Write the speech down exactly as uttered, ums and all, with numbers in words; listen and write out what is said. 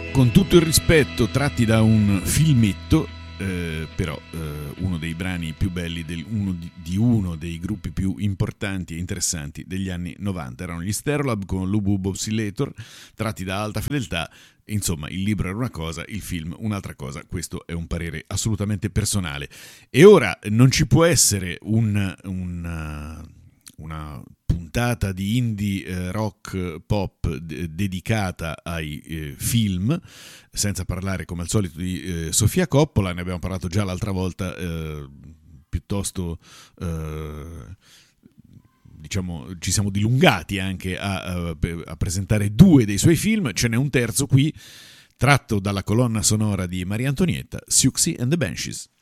Con tutto il rispetto, tratti da un filmetto, eh, però eh, uno dei brani più belli del, uno di, di uno dei gruppi più importanti e interessanti degli anni novanta. Erano gli Stereolab con Lubu Oscillator, tratti da Alta Fedeltà. Insomma, il libro era una cosa, il film un'altra cosa. Questo è un parere assolutamente personale. E ora non ci può essere un, un, una puntata di indie eh, rock pop de- dedicata ai eh, film, senza parlare come al solito di eh, Sofia Coppola. Ne abbiamo parlato già l'altra volta, eh, piuttosto eh, diciamo ci siamo dilungati anche a, a, a presentare due dei suoi film. Ce n'è un terzo qui, tratto dalla colonna sonora di Maria Antonietta, Siouxsie and the Banshees.